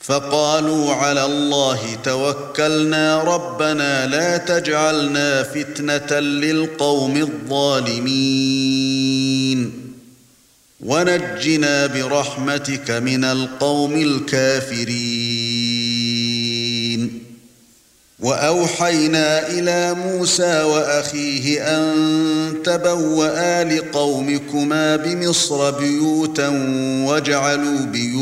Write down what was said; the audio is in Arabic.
فقالوا على الله توكلنا ربنا لا تجعلنا فتنة للقوم الظالمين ونجنا برحمتك من القوم الكافرين. وأوحينا إلى موسى وأخيه أن تبوأ لقومكما بمصر بيوتا واجعلوا